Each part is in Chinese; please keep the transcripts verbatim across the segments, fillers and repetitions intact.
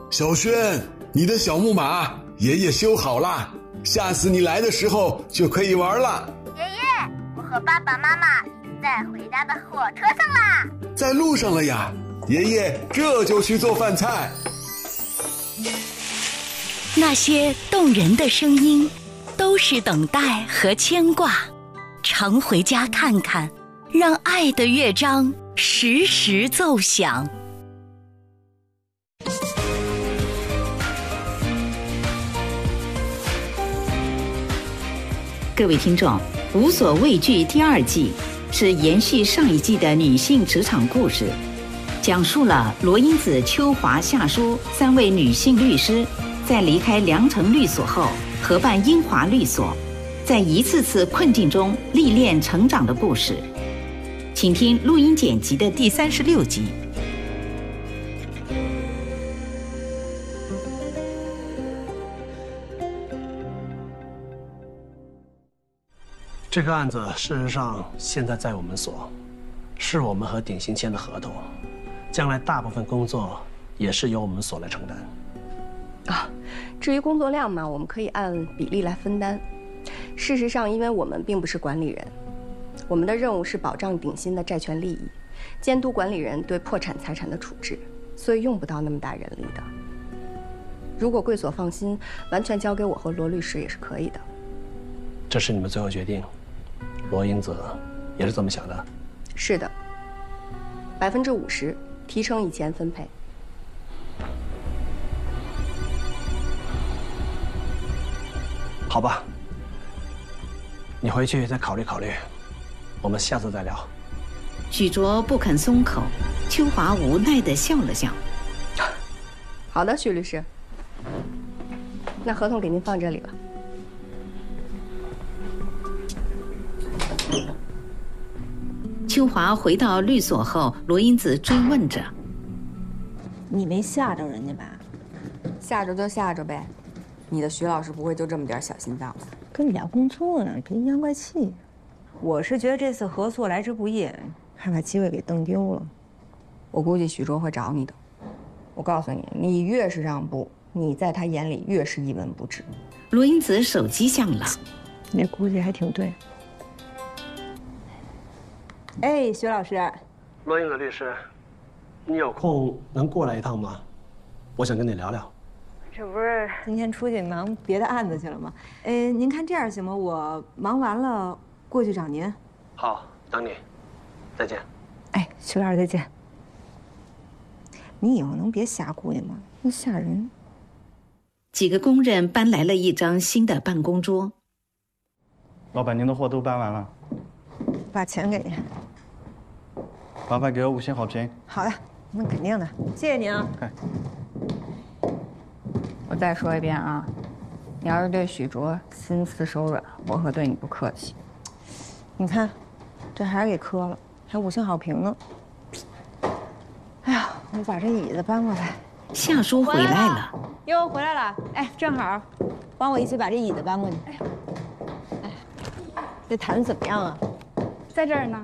小轩，你的小木马爷爷修好了，下次你来的时候就可以玩了。 爷爷，我和爸爸妈妈已经在回家的火车上啦。 在路上了呀，爷爷这就去做饭菜。 那些动人的声音，都是等待和牵挂。常回家看看，让爱的乐章时时奏响。 各位听众，无所畏惧第二季是延续上一季的女性职场故事，讲述了罗英子、秋华、夏淑三位女性律师在离开良城律所后，合办英华律所，在一次次困境中历练成长的故事。请听录音剪辑的第三十六集。 这个案子事实上现在在我们所，是我们和鼎新签的合同，将来大部分工作也是由我们所来承担。 啊，至于工作量嘛，我们可以按比例来分担。事实上，因为我们并不是管理人，我们的任务是保障鼎新的债权利益，监督管理人对破产财产的处置，所以用不到那么大人力的。如果贵所放心，完全交给我和罗律师也是可以的。 这是你们最后决定，罗英子也是这么想的？ 是的，百分之五十提成以前分配。 好吧，你回去再考虑考虑，我们下次再聊。 许卓不肯松口，秋华无奈地笑了笑。 好的，许律师，那合同给您放这里了。 秋华回到律所后，罗英子追问着：“ 你没吓着人家吧？” 吓着就吓着呗，你的徐老师不会就这么点小心脏吧？ 跟你聊工作呢，别阴阳怪气。我是觉得这次合作来之不易，还把机会给蹬丢了。 我估计许卓会找你的。我告诉你，你越是让步，你在他眼里越是一文不值。 罗英子手机响了， 你估计还挺对。哎，徐老师， 罗英子律师，你有空能过来一趟吗？我想跟你聊聊。 这不是今天出去忙别的案子去了吗？呃，您看这样行吗？我忙完了过去找您。 好，等你。再见。 哎，徐老师再见。你以后能别瞎顾念吗？那吓人。 几个工人搬来了一张新的办公桌。 老板，您的货都搬完了。 把钱给你。 麻烦给我五星好评。 好的，那肯定的，谢谢您啊。 哎， 我再说一遍啊，你要是对许卓心慈手软，我可对你不客气。 你看，这还是给磕了，还五星好评呢。哎呀，我把这椅子搬过来。 夏叔回来了。 哟，回来了。哎，正好，帮我一起把这椅子搬过去。哎，哎，这谈怎么样啊？ 在这儿呢。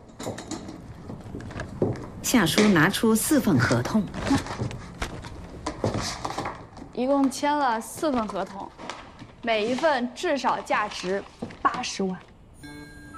夏叔拿出四份合同， 一共签了四份合同，每一份至少价值八十万。